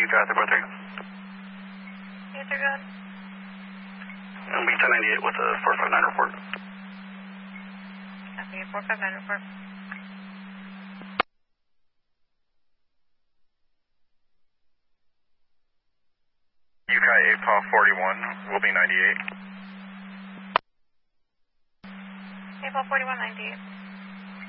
Drive 343. Yes, sir, go ahead. And be 1098 with a 459 report. Copy, 459 report. UKI 8 Paw 41 will be 98. 8 Paw 41, 98.